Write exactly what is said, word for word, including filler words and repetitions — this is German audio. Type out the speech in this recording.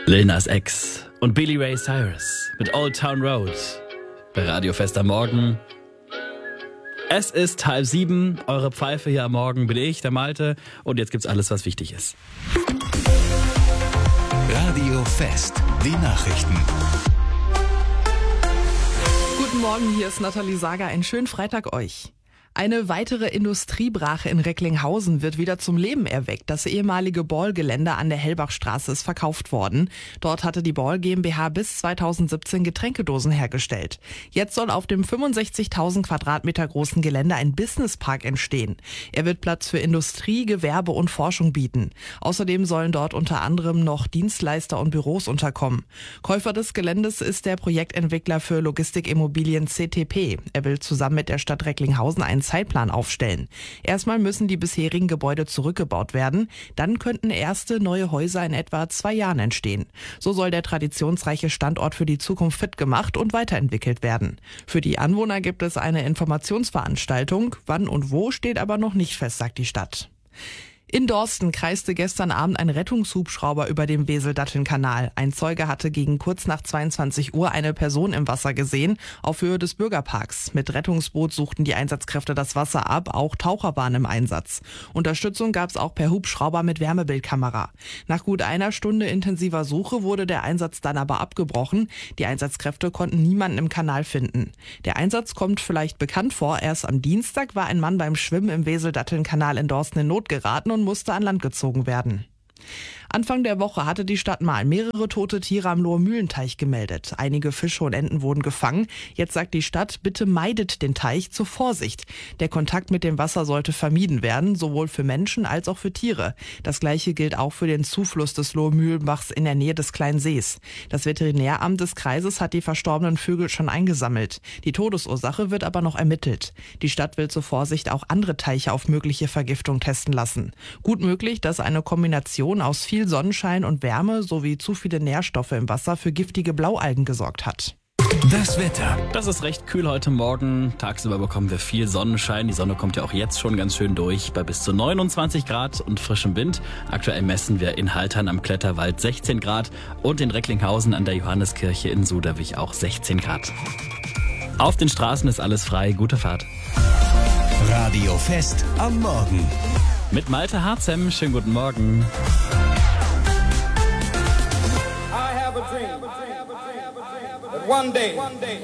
Lil Nas X und Billy Ray Cyrus mit Old Town Road bei Radio Fest am Morgen. Es ist halb sieben, eure Pfeife hier am Morgen bin ich, der Malte, und jetzt gibt's alles, was wichtig ist. Radio Fest, die Nachrichten. Guten Morgen, hier ist Nathalie Sager. Einen schönen Freitag euch. Eine weitere Industriebrache in Recklinghausen wird wieder zum Leben erweckt. Das ehemalige Ball-Gelände an der Hellbachstraße ist verkauft worden. Dort hatte die Ball GmbH bis zweitausendsiebzehn Getränkedosen hergestellt. Jetzt soll auf dem fünfundsechzigtausend Quadratmeter großen Gelände ein Businesspark entstehen. Er wird Platz für Industrie, Gewerbe und Forschung bieten. Außerdem sollen dort unter anderem noch Dienstleister und Büros unterkommen. Käufer des Geländes ist der Projektentwickler für Logistikimmobilien C T P. Er will zusammen mit der Stadt Recklinghausen einen Zeitplan aufstellen. Erstmal müssen die bisherigen Gebäude zurückgebaut werden. Dann könnten erste neue Häuser in etwa zwei Jahren entstehen. So soll der traditionsreiche Standort für die Zukunft fit gemacht und weiterentwickelt werden. Für die Anwohner gibt es eine Informationsveranstaltung. Wann und wo steht aber noch nicht fest, sagt die Stadt. In Dorsten kreiste gestern Abend ein Rettungshubschrauber über dem Wesel-Datteln-Kanal. Ein Zeuge hatte gegen kurz nach zweiundzwanzig Uhr eine Person im Wasser gesehen, auf Höhe des Bürgerparks. Mit Rettungsboot suchten die Einsatzkräfte das Wasser ab, auch Taucher waren im Einsatz. Unterstützung gab es auch per Hubschrauber mit Wärmebildkamera. Nach gut einer Stunde intensiver Suche wurde der Einsatz dann aber abgebrochen. Die Einsatzkräfte konnten niemanden im Kanal finden. Der Einsatz kommt vielleicht bekannt vor. Erst am Dienstag war ein Mann beim Schwimmen im Wesel-Datteln-Kanal in Dorsten in Not geraten und musste an Land gezogen werden. Anfang der Woche hatte die Stadt Mahl mehrere tote Tiere am Lohe-Mühlen-Teich gemeldet. Einige Fische und Enten wurden gefangen. Jetzt sagt die Stadt, bitte meidet den Teich zur Vorsicht. Der Kontakt mit dem Wasser sollte vermieden werden, sowohl für Menschen als auch für Tiere. Das Gleiche gilt auch für den Zufluss des Lohe-Mühlenbachs in der Nähe des kleinen Sees. Das Veterinäramt des Kreises hat die verstorbenen Vögel schon eingesammelt. Die Todesursache wird aber noch ermittelt. Die Stadt will zur Vorsicht auch andere Teiche auf mögliche Vergiftung testen lassen. Gut möglich, dass eine Kombination aus viel Sonnenschein und Wärme sowie zu viele Nährstoffe im Wasser für giftige Blaualgen gesorgt hat. Das Wetter. Das ist recht kühl heute Morgen. Tagsüber bekommen wir viel Sonnenschein. Die Sonne kommt ja auch jetzt schon ganz schön durch bei bis zu neunundzwanzig Grad und frischem Wind. Aktuell messen wir in Haltern am Kletterwald sechzehn Grad und in Recklinghausen an der Johanneskirche in Suderwich auch sechzehn Grad. Auf den Straßen ist alles frei. Gute Fahrt. Radio Fest am Morgen. Mit Malte Harzem. Schönen guten Morgen. I have a dream that one day